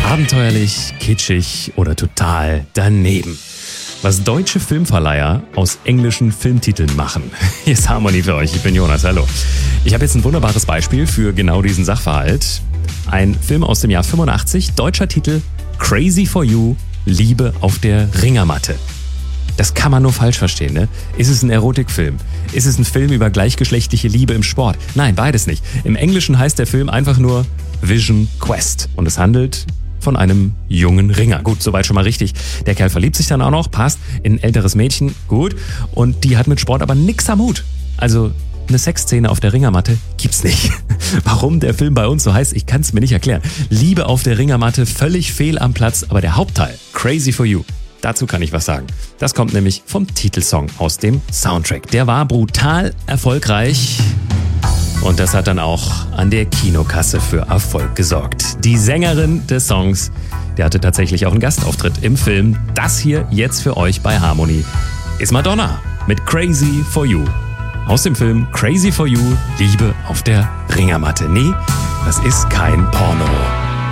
Abenteuerlich, kitschig oder total daneben. Was deutsche Filmverleiher aus englischen Filmtiteln machen. Hier ist Harmony für euch, ich bin Jonas, hallo. Ich habe jetzt ein wunderbares Beispiel für genau diesen Sachverhalt. Ein Film aus dem Jahr 85, deutscher Titel Crazy for You, Liebe auf der Ringermatte. Das kann man nur falsch verstehen, ne? Ist es ein Erotikfilm? Ist es ein Film über gleichgeschlechtliche Liebe im Sport? Nein, beides nicht. Im Englischen heißt der Film einfach nur Vision Quest und es handelt von einem jungen Ringer. Gut, soweit schon mal richtig. Der Kerl verliebt sich dann auch noch, passt, in ein älteres Mädchen, gut. Und die hat mit Sport aber nix am Hut. Also eine Sexszene auf der Ringermatte gibt's nicht. Warum der Film bei uns so heißt, ich kann es mir nicht erklären. Liebe auf der Ringermatte, völlig fehl am Platz, aber der Hauptteil, Crazy for You, dazu kann ich was sagen. Das kommt nämlich vom Titelsong aus dem Soundtrack. Der war brutal erfolgreich. Und das hat dann auch an der Kinokasse für Erfolg gesorgt. Die Sängerin des Songs, die hatte tatsächlich auch einen Gastauftritt im Film. Das hier jetzt für euch bei Harmony ist Madonna mit Crazy for You. Aus dem Film Crazy for You, Liebe auf der Ringermatte. Nee, das ist kein Porno.